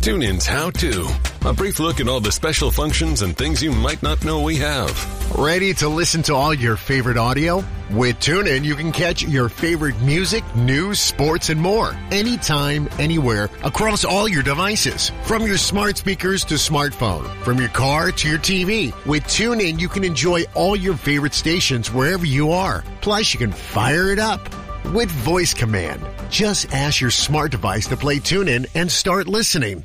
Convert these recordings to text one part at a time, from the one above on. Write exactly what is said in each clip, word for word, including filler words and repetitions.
TuneIn's How To. A brief look at all the special functions and things you might not know we have. Ready to listen to all your favorite audio? With TuneIn, you can catch your favorite music, news, sports, and more. Anytime, anywhere, across all your devices. From your smart speakers to smartphone. From your car to your T V. With TuneIn, you can enjoy all your favorite stations wherever you are. Plus, you can fire it up with voice command. Just ask your smart device to play TuneIn and start listening.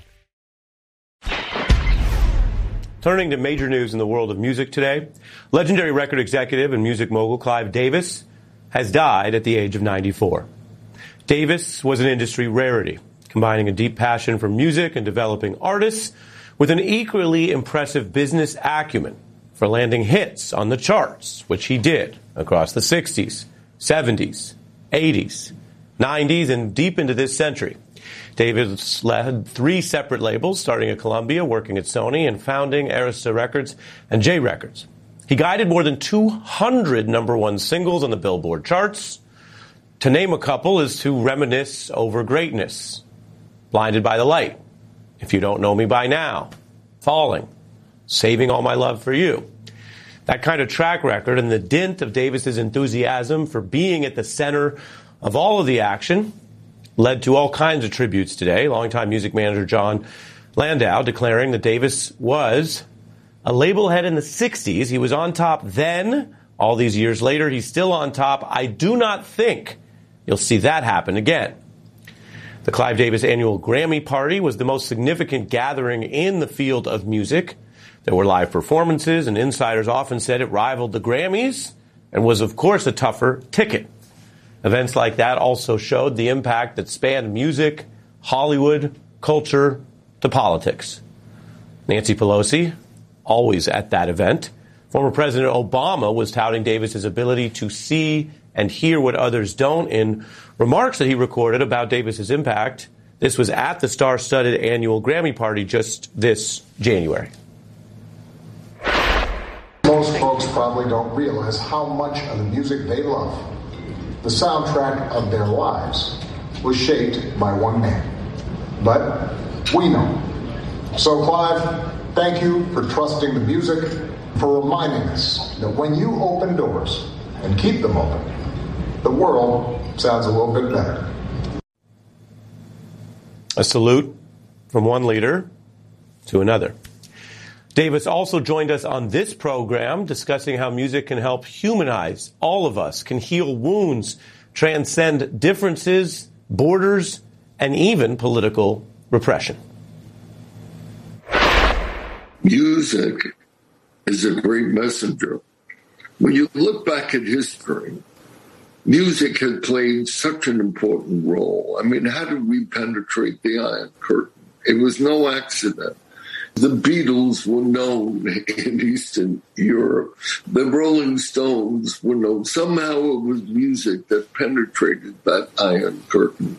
Turning to major news in the world of music today, legendary record executive and music mogul Clive Davis has died at the age of ninety-four. Davis was an industry rarity, combining a deep passion for music and developing artists with an equally impressive business acumen for landing hits on the charts, which he did across the sixties, seventies, eighties, nineties, and deep into this century. Davis led three separate labels, starting at Columbia, working at Sony, and founding Arista Records and J Records. He guided more than two hundred number one singles on the Billboard charts. To name a couple is to reminisce over greatness. Blinded by the Light, If You Don't Know Me By Now, Falling, Saving All My Love for You. That kind of track record and the dint of Davis's enthusiasm for being at the center of all of the action led to all kinds of tributes today. Longtime music manager John Landau declaring that Davis was a label head in the sixties. He was on top then. All these years later, he's still on top. I do not think you'll see that happen again. The Clive Davis annual Grammy party was the most significant gathering in the field of music. There were live performances, and insiders often said it rivaled the Grammys and was, of course, a tougher ticket. Events like that also showed the impact that spanned music, Hollywood, culture, to politics. Nancy Pelosi, always at that event. Former President Obama was touting Davis's ability to see and hear what others don't in remarks that he recorded about Davis's impact. This was at the star-studded annual Grammy party just this January. Most folks probably don't realize how much of the music they love, the soundtrack of their lives, was shaped by one man. But we know. So, Clive, thank you for trusting the music, for reminding us that when you open doors and keep them open, the world sounds a little bit better. A salute from one leader to another. Davis also joined us on this program discussing how music can help humanize all of us, can heal wounds, transcend differences, borders, and even political repression. Music is a great messenger. When you look back at history, music has played such an important role. I mean, how did we penetrate the Iron Curtain? It was no accident. The Beatles were known in Eastern Europe. The Rolling Stones were known. Somehow it was music that penetrated that Iron Curtain.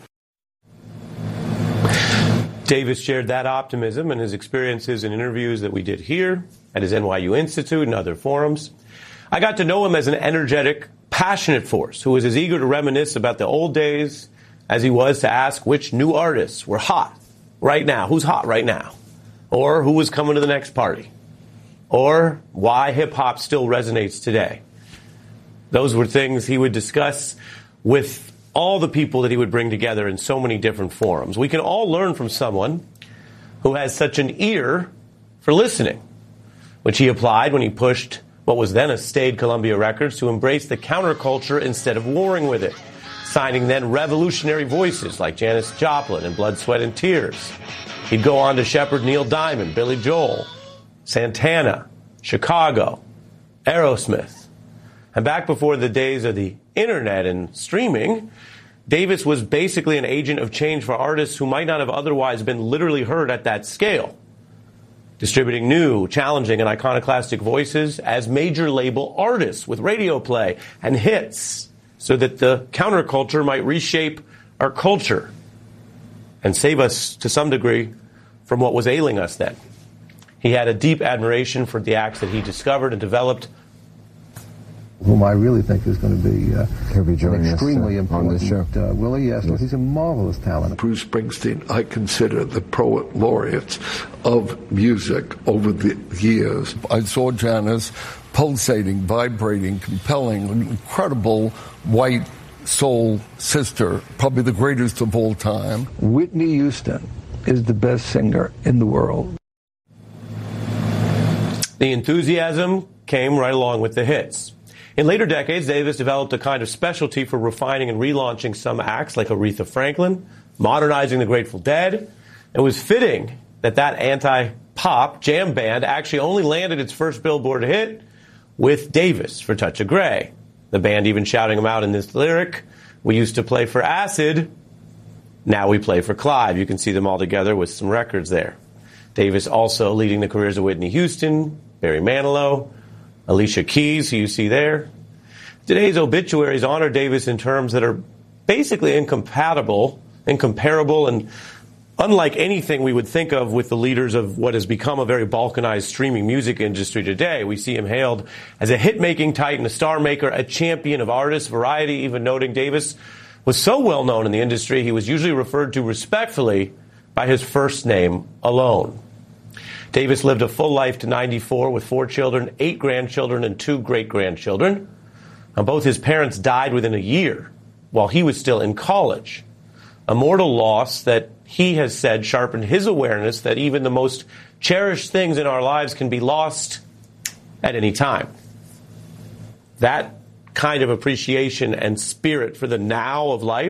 Davis shared that optimism and his experiences in interviews that we did here at his N Y U Institute and other forums. I got to know him as an energetic, passionate force who was as eager to reminisce about the old days as he was to ask which new artists were hot right now. Who's hot right now? Or who was coming to the next party? Or why hip-hop still resonates today? Those were things he would discuss with all the people that he would bring together in so many different forums. We can all learn from someone who has such an ear for listening, which he applied when he pushed what was then a staid Columbia Records to embrace the counterculture instead of warring with it, signing then revolutionary voices like Janis Joplin and Blood, Sweat, and Tears. He'd go on to shepherd Neil Diamond, Billy Joel, Santana, Chicago, Aerosmith. And back before the days of the internet and streaming, Davis was basically an agent of change for artists who might not have otherwise been literally heard at that scale, distributing new, challenging, and iconoclastic voices as major label artists with radio play and hits so that the counterculture might reshape our culture and save us, to some degree, from what was ailing us then. He had a deep admiration for the acts that he discovered and developed whom I really think is going to be, uh, He'll be joining an extremely us, uh, important. on this show. Uh, Willie, yes, yes, he's a marvelous talent. Bruce Springsteen, I consider the poet laureates of music over the years. I saw Janis pulsating, vibrating, compelling, an incredible white soul sister, probably the greatest of all time. Whitney Houston is the best singer in the world. The enthusiasm came right along with the hits. In later decades, Davis developed a kind of specialty for refining and relaunching some acts like Aretha Franklin, modernizing the Grateful Dead. It was fitting that that anti-pop jam band actually only landed its first Billboard hit with Davis for Touch of Grey. The band even shouting him out in this lyric, "We used to play for Acid, now we play for Clive." You can see them all together with some records there. Davis also leading the careers of Whitney Houston, Barry Manilow, Alicia Keys, who you see there. Today's obituaries honor Davis in terms that are basically incompatible, incomparable, and unlike anything we would think of with the leaders of what has become a very balkanized streaming music industry today. We see him hailed as a hit-making titan, a star maker, a champion of artists, variety, even noting Davis was so well known in the industry he was usually referred to respectfully by his first name alone. Davis lived a full life to ninety-four with four children, eight grandchildren, and two great-grandchildren. Now, both his parents died within a year while he was still in college. A mortal loss that he has said sharpened his awareness that even the most cherished things in our lives can be lost at any time. That kind of appreciation and spirit for the now of life